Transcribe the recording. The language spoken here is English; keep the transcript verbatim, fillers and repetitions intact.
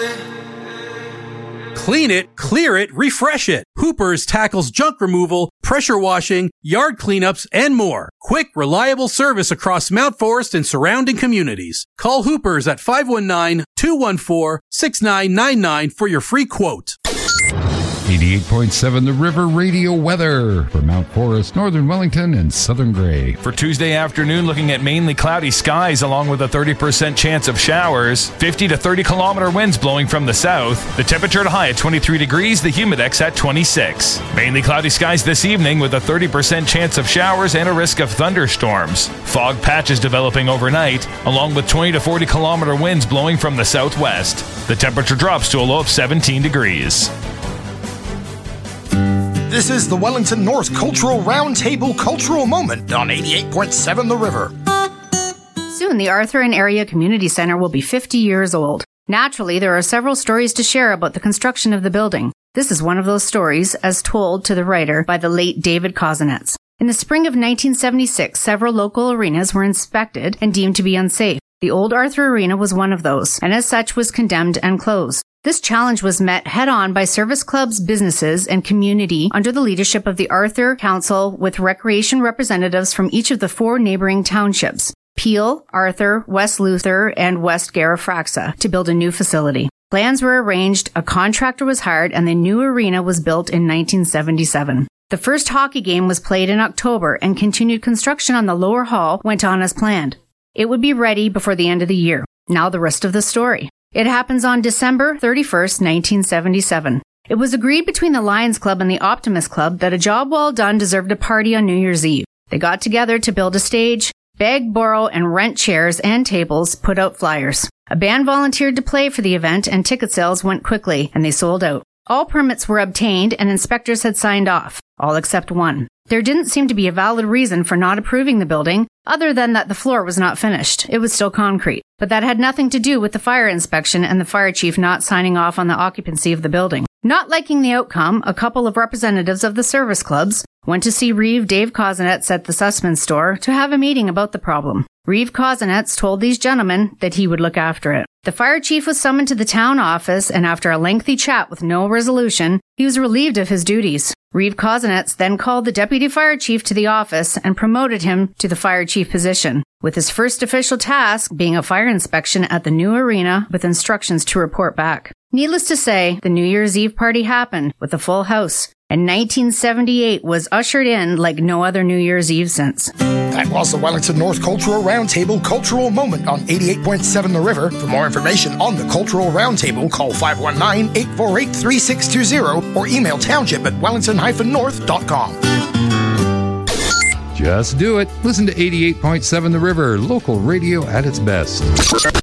Clean it, clear it, refresh it. Hoopers tackles junk removal, pressure washing, yard cleanups, and more. Quick, reliable service across Mount Forest and surrounding communities. Call Hoopers at five one nine, two one four, six nine nine nine for your free quote. eighty-eight point seven The River Radio weather for Mount Forest, Northern Wellington, and Southern Gray. For Tuesday afternoon, looking at mainly cloudy skies along with a thirty percent chance of showers. fifty to thirty kilometer winds blowing from the south. The temperature to high at twenty-three degrees, the humidex at twenty-six. Mainly cloudy skies this evening with a thirty percent chance of showers and a risk of thunderstorms. Fog patches developing overnight, along with twenty to forty kilometer winds blowing from the southwest. The temperature drops to a low of seventeen degrees. This is the Wellington North Cultural Roundtable Cultural Moment on eighty-eight point seven The River. Soon, the Arthur and Area Community Center will be fifty years old. Naturally, there are several stories to share about the construction of the building. This is one of those stories, as told to the writer by the late David Kozinets. In the spring of nineteen seventy-six, several local arenas were inspected and deemed to be unsafe. The old Arthur Arena was one of those, and as such was condemned and closed. This challenge was met head-on by service clubs, businesses, and community under the leadership of the Arthur Council with recreation representatives from each of the four neighboring townships, Peel, Arthur, West Luther, and West Garifraxa, to build a new facility. Plans were arranged, a contractor was hired, and the new arena was built in nineteen seventy-seven. The first hockey game was played in October, and continued construction on the lower hall went on as planned. It would be ready before the end of the year. Now the rest of the story. It happens on December thirty-first, nineteen seventy-seven. It was agreed between the Lions Club and the Optimist Club that a job well done deserved a party on New Year's Eve. They got together to build a stage, beg, borrow, and rent chairs and tables, put out flyers. A band volunteered to play for the event, and ticket sales went quickly, and they sold out. All permits were obtained, and inspectors had signed off, all except one. There didn't seem to be a valid reason for not approving the building, other than that the floor was not finished. It was still concrete. But that had nothing to do with the fire inspection and the fire chief not signing off on the occupancy of the building. Not liking the outcome, a couple of representatives of the service clubs went to see Reeve Dave Kozinets at the Sussman store to have a meeting about the problem. Reeve Kozinets told these gentlemen that he would look after it. The fire chief was summoned to the town office, and after a lengthy chat with no resolution, he was relieved of his duties. Reeve Kozinets then called the deputy fire chief to the office and promoted him to the fire chief position, with his first official task being a fire inspection at the new arena with instructions to report back. Needless to say, the New Year's Eve party happened with a full house, and nineteen seventy-eight was ushered in like no other New Year's Eve since. That was the Wellington North Cultural Roundtable Cultural Moment on eighty-eight point seven The River. For more information on the Cultural Roundtable, call five one nine, eight four eight, three six two zero or email township at wellington dash north dot com. Just do it. Listen to eighty-eight point seven The River, local radio at its best.